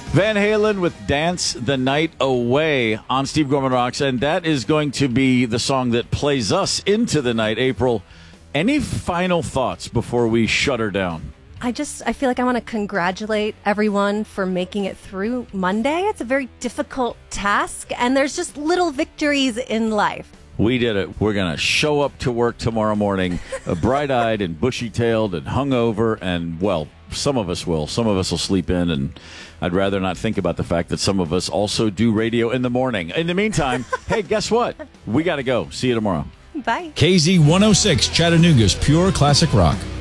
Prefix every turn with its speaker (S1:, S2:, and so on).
S1: Van Halen with Dance the Night Away on Steve Gorman Rocks, and that is going to be the song that plays us into the night. April, any final thoughts before we shut her down?
S2: I feel like I want to congratulate everyone for making it through Monday. It's a very difficult task, and there's just little victories in life.
S1: We did it. We're going to show up to work tomorrow morning, bright-eyed and bushy-tailed and hungover, and, well, some of us will. Some of us will sleep in, and I'd rather not think about the fact that some of us also do radio in the morning. In the meantime, hey, guess what? We got to go. See you tomorrow.
S2: Bye.
S3: KZ 106, Chattanooga's Pure Classic Rock.